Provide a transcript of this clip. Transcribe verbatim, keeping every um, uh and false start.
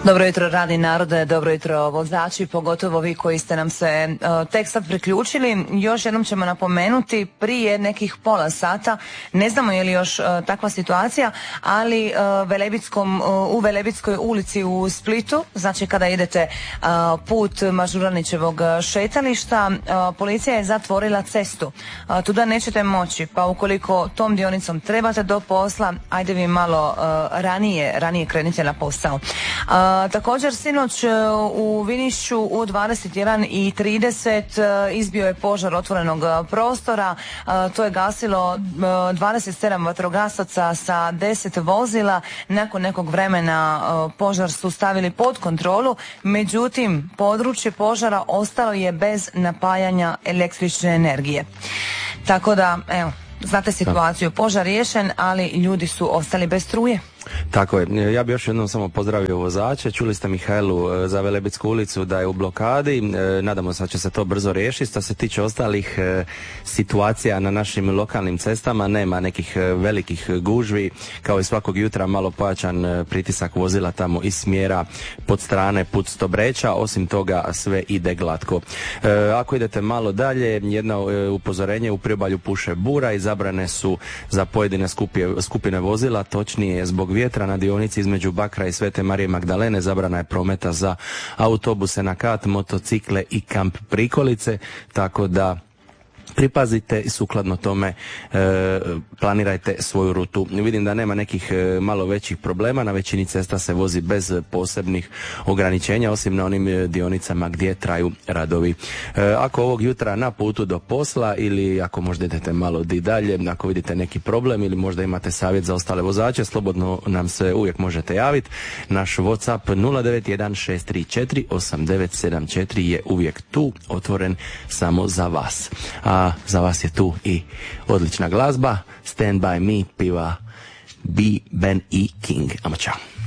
Dobro jutro, radi narode, dobro jutro vozači, pogotovo vi koji ste nam se uh, tek sad priključili. Još jednom ćemo napomenuti, prije nekih pola sata, ne znamo je li još uh, takva situacija, ali uh, Velebitskom, uh, u Velebitskoj ulici u Splitu, znači kada idete uh, put Mažuranićevog šetališta, uh, policija je zatvorila cestu. Uh, tuda nećete moći, pa ukoliko tom dionicom trebate do posla, ajde vi malo uh, ranije, ranije krenite na posao. Uh, također sinoć u Vinišću u dvadeset jedan i trideset izbio je požar otvorenog prostora. To je gasilo dvadeset sedam vatrogasaca sa deset vozila. Nakon nekog vremena požar su stavili pod kontrolu, međutim područje požara ostalo je bez napajanja električne energije. Tako da, evo, znate situaciju, požar riješen, ali ljudi su ostali bez struje. Tako je. Ja bih još jednom samo pozdravio vozače. Čuli ste Mihajlu za Velebitsku ulicu da je u blokadi. Nadamo se da će se to brzo riješiti. Što se tiče ostalih situacija na našim lokalnim cestama, nema nekih velikih gužvi. Kao i svakog jutra malo pojačan pritisak vozila tamo iz smjera pod strane put Stobreća. Osim toga sve ide glatko. Ako idete malo dalje, jedno upozorenje: u priobalju puše bura i zabrane su za pojedine skupine vozila, točnije zbog vjetra na dionici između Bakra i Svete Marije Magdalene zabrana je prometa za autobuse na kat, motocikle i kamp prikolice, tako da pripazite i sukladno tome e, planirajte svoju rutu. Vidim da nema nekih e, malo većih problema, na većini cesta se vozi bez posebnih ograničenja, osim na onim dionicama gdje traju radovi. E, ako ovog jutra na putu do posla ili ako možda idete malo di dalje, ako vidite neki problem ili možda imate savjet za ostale vozače, slobodno nam se uvijek možete javiti. Naš WhatsApp nula devet jedan šest tri četiri osam devet sedam četiri je uvijek tu, otvoren samo za vas. A za vas je tu i odlična glazba. Stand by me piva B. Ben E. King. Amo čao.